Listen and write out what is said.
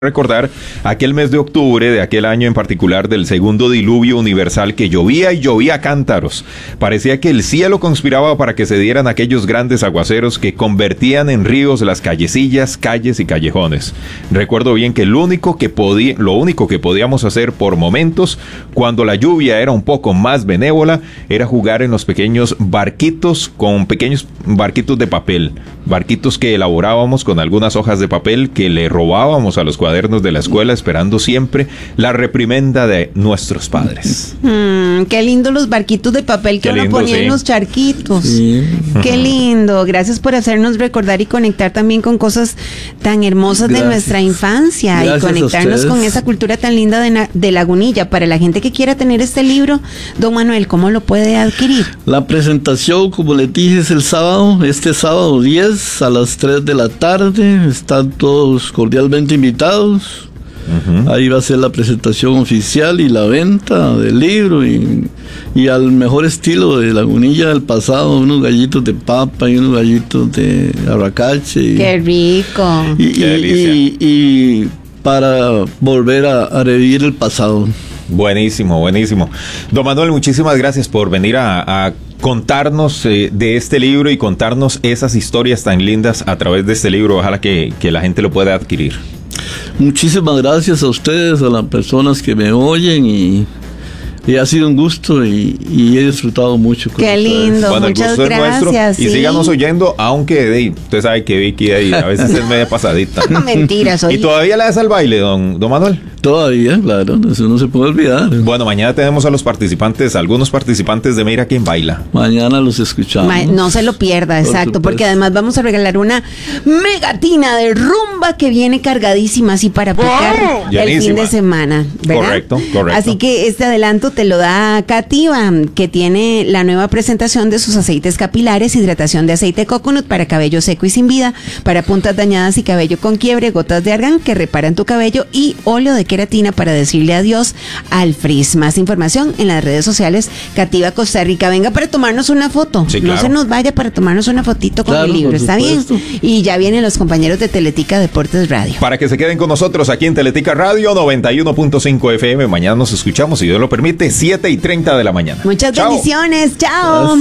Recordar aquel mes de octubre de aquel año en particular del segundo diluvio universal que llovía y llovía a cántaros. Parecía que el cielo conspiraba para que se dieran aquellos grandes aguaceros que convertían en ríos las callecillas, calles y callejones. Recuerdo bien que lo único que podíamos hacer por momentos, cuando la lluvia era un poco más benévola, era jugar en los pequeños barquitos con pequeños barquitos de papel. Barquitos que elaborábamos con algunas hojas de papel que le robábamos a los cuadernos de la escuela, esperando siempre la reprimenda de nuestros padres. Qué lindo los barquitos de papel que uno ponía en los charquitos. Sí. Qué lindo. Gracias por hacernos recordar y conectar también con cosas tan hermosas de nuestra infancia. Gracias, y conectarnos con esa cultura tan linda de Lagunilla. Para la gente que quiera tener este libro, don Manuel, ¿cómo lo puede adquirir? La presentación, como les dije, es el sábado, este sábado 10 a las 3 de la tarde. Están todos cordialmente invitados. Ahí va a ser la presentación oficial y la venta del libro y al mejor estilo de Lagunilla del pasado, unos gallitos de papa y unos gallitos de arracache. ¡Qué rico! ¡Qué delicia! Y para volver a revivir el pasado. Buenísimo, buenísimo. Don Manuel, muchísimas gracias por venir a contarnos de este libro y contarnos esas historias tan lindas a través de este libro. Ojalá que la gente lo pueda adquirir. Muchísimas gracias a ustedes, a las personas que me oyen y ha sido un gusto y he disfrutado mucho con Qué ustedes. Lindo, bueno, muchas gracias. Nuestro, y síganos oyendo, aunque usted sabe que Vicky ahí a veces es media pasadita. Mentiras, ¿Y todavía le das al baile, don Manuel? Todavía, claro, eso no se puede olvidar. Bueno, mañana tenemos a algunos participantes de Mira Quién Baila. Mañana los escuchamos. No se lo pierda, exacto, porque además vamos a regalar una megatina de rumba que viene cargadísima así para aplicar el fin de semana, ¿verdad? Correcto. Así que este adelanto te lo da Cativa, que tiene la nueva presentación de sus aceites capilares, hidratación de aceite coconut para cabello seco y sin vida, para puntas dañadas y cabello con quiebre, gotas de argán que reparan tu cabello y óleo de queratina para decirle adiós al frizz. Más información en las redes sociales Cativa Costa Rica. Venga para tomarnos una foto. Sí, claro. No se nos vaya para tomarnos una fotito con el libro, ¿está bien? Y ya vienen los compañeros de Teletica Deportes Radio. Para que se queden con nosotros aquí en Teletica Radio 91.5 FM. Mañana nos escuchamos, si Dios lo permite, 7:30 de la mañana. Muchas bendiciones. Chao.